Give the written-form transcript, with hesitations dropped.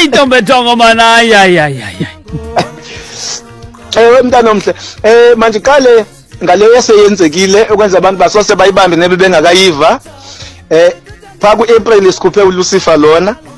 Hayi Ntombethongo mana ay. Mntana omhle manje qale ngaleyo eseyenzekile ukwenza abantu basose bayibambe nebe bengakayiva pha ku April sikhuphe uLucifer lona